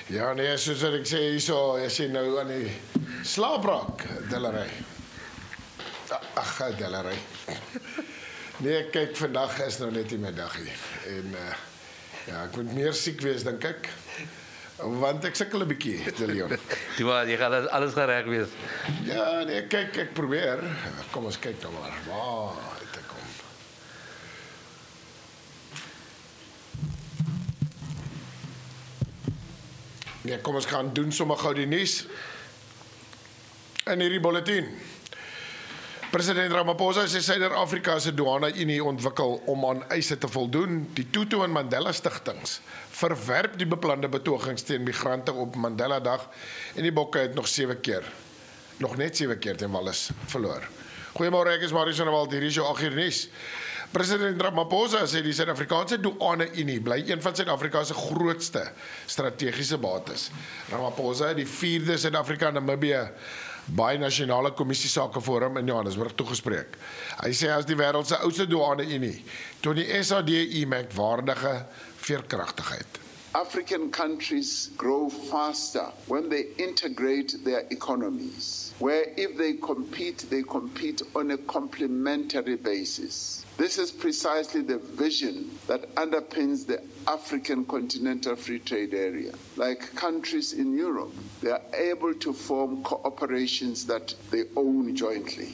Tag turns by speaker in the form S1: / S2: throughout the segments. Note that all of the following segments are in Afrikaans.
S1: Ja nee, soos wat ek sê hierso, as jy nou aan die slaap raak, Delary. Ag, Delary. Nee, kyk, vandag is nou net nie my dag nie. En ja, ek moet meer siek wees, dink ek. Want ek sukkel 'n bietjie, De Leon.
S2: Jy gaan alles reg wees.
S1: Ja, nee, kyk, ek probeer. Kom ons kyk nou maar. Waar het ek kom? Nee, kom ons gaan doen sommer gou die nuus. In hierdie bulletin. President Ramaphosa sê Suider-Afrika se douane-unie ontwikkel om aan eise te voldoen. Die Tutu en Mandela stigtings verwerp die beplande betogings teen migrante op Mandela Dag en die bokke het nog net 7 keer teen Wallis verloor. Goeiemôre, ek is Marius van der Walt, hier is jou 8 uur nuus. President Ramaphosa sê die Suid-Afrikaanse douane-unie bly een van Suid-Afrika se grootste strategiese bates. Ramaphosa het die 4de Suid-Afrika-Namibië Bi-nasionale Kommissie-sake forum in Johannesburg toegespreek. Hy sê as die wêreld se oudste douane-unie tot die SADU merkwaardige veerkragtigheid.
S3: African countries grow faster when they integrate their economies, where if they compete on a complementary basis. This is precisely the vision that underpins the African Continental Free Trade Area. Like countries in Europe, they are able to form cooperations that they own jointly.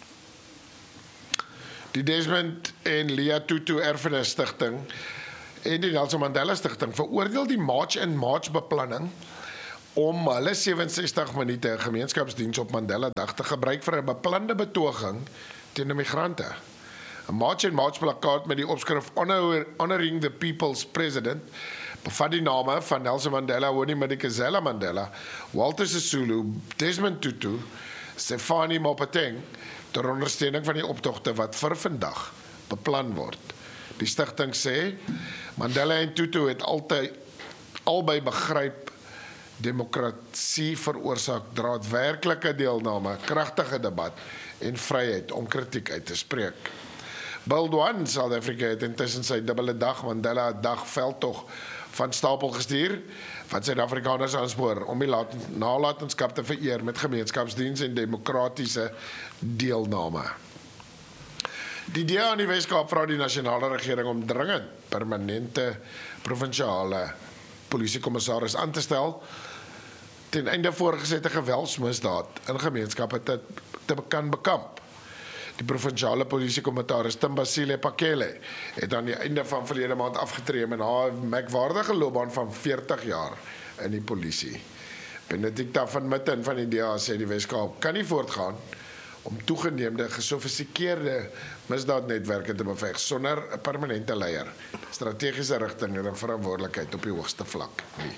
S1: Die Desmond en Leah Tutu Erfenis Stichting en die Nelson Mandela Stichting veroordeel die March in March beplanning om hulle 67 minute gemeenskapsdiens op Mandela Dag te gebruik vir 'n beplande betoging teen migrante. 'n March in March plakkaat met die opskrif Honoring the People's President bevat die name van Nelson Mandela, Winnie Madikizela Mandela, Walter Sisulu, Desmond Tutu, Stefanie Mopateng ter ondersteuning van die optogte wat vir vandag beplan word. Die stigting sê Mandela en Tutu het albei begryp demokrasie veroorsaak daadwerklike deelname, kragtige debat en vryheid om kritiek uit te spreek. Baldwin South Africa het intussen sy dubbele dag Mandela Dag veldtog van stapel gestuur wat Suid-Afrikaners aanspoor om die nalatenskap te vereer met gemeenskapsdiens en demokratiese deelname. Die DA in die Weskaap vra die nasionale regering om dringend permanente provinsiale polisiekommissaris aan te stel ten einde voorgesette geweldsmisdaad in gemeenskappe te kan bekamp. Die provinsiale polisiekommissaris Timbasile Pakele het aan die einde van verlede maand afgetree met haar merkwaardige loopbaan van 40 jaar in die polisie. Benedicta van Mitten van die DA sê die Weskaap kan nie voortgaan om toegeneemde gesofistikeerde misdaadnetwerke te beveg sonder 'n permanente leier, strategiese rigting en 'n verantwoordelikheid op die hoogste vlak nie.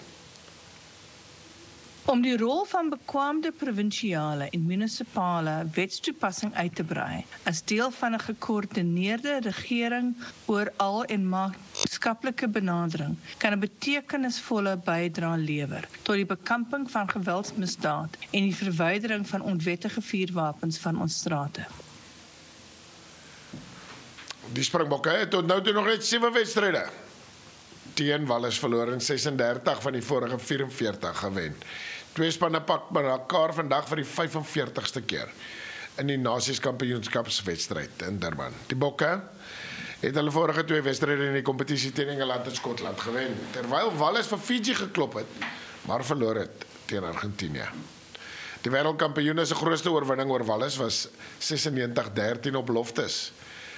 S4: Om die rol van bekwame provinsiale en munisipale wetstoepassing uit te brei as deel van 'n gekoördineerde regering oral en maatskaplike benadering kan 'n betekenisvolle bydrae lewer tot die bekamping van geweldsmisdaad en die verwydering van onwettige vuurwapens van ons strate.
S1: Die Springbokke het tot nou toe nog net 7 wedstryde teen Wallis verloor en 36 van die vorige 44 gewen. 2 spanne pak mekaar vandag vir die 45ste keer in die Nasieskampioenskapswedstryd in Durban. Die Bokke het hulle vorige 2 wedstryde in die kompetisie teen Engeland en Skotland gewen, terwyl Wallis vir Fiji geklop het, maar verloor het teen Argentinië. Die wêreldkampioene se grootste oorwinning oor Wallis was 96-13 op Loftus.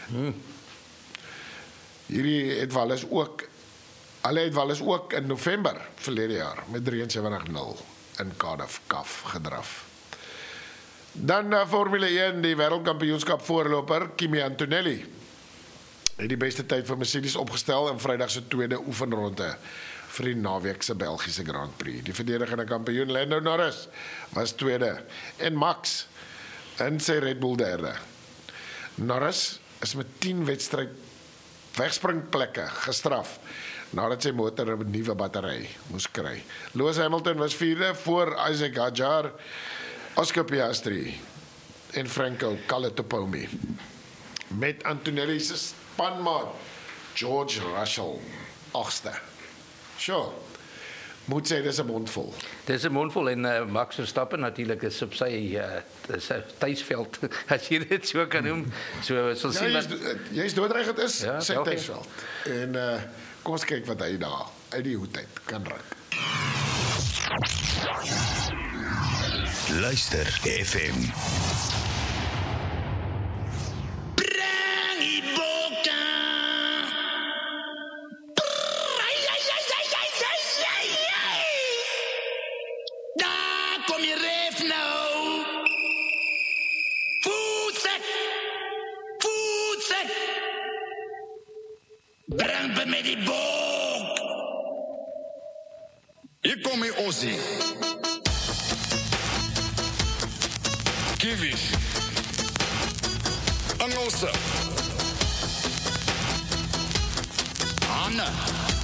S1: Hierdie het Wallis ook in November verlede jaar met 73-0 in Cardiff Cup gedraf. Dan Formule 1, die wêreldkampioenskap voorloper Kimi Antonelli het die beste tyd vir Mercedes opgestel in Vrydag se tweede oefenronde vir die naweek se Belgiese Grand Prix. Die verdedigende kampioen Lando Norris was tweede en Max in sy Red Bull derde. Norris is met 10 wedstryd wegspringplekke gestraf nadat sy motor 'n nuwe battery moes kry. Lewis Hamilton was vierde voor Isaac Hadjar, Oscar Piastri en Franco Colapinto. Met Antonelli se spanmaat George Russell agste. Sure. moet sê dis 'n mondvol.
S2: Dis 'n mondvol en Max Verstappen natuurlik is op sy tuisveld as jy dit so kan noem. So sal sien wat
S1: Jy's doodreg dit is
S2: Ja,
S1: sy
S2: oké.
S1: tuisveld. En kom ons kyk wat hy daar uit die hoed uit kan ruk.
S5: Luister FM.
S6: Daar kom je ref nou. Voedsel. Breng me met die boog.
S7: Hier kom die Ossie. Kiwis. Engelse.
S6: Hanne.